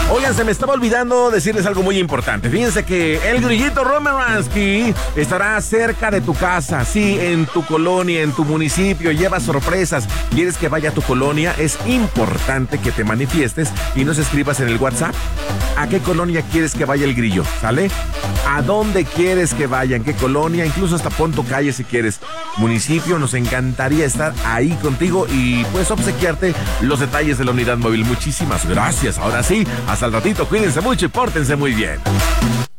Oigan, se me estaba olvidando decirles algo muy importante. Fíjense que el grillito Romeransky estará cerca de tu casa, sí, en tu colonia, en tu municipio. Lleva sorpresas. ¿Quieres que vaya a tu colonia? Es importante que te manifiestes y nos escribas en el WhatsApp. ¿A qué colonia quieres que vaya el grillo? ¿Sale? ¿A dónde quieres que vaya? ¿En qué colonia? Incluso hasta pon tu calle si quieres. Municipio, nos encantaría estar ahí contigo y pues obsequiarte los detalles de la unidad móvil. Muchísimas gracias. Ahora sí, hasta el ratito. Cuídense mucho y pórtense muy bien.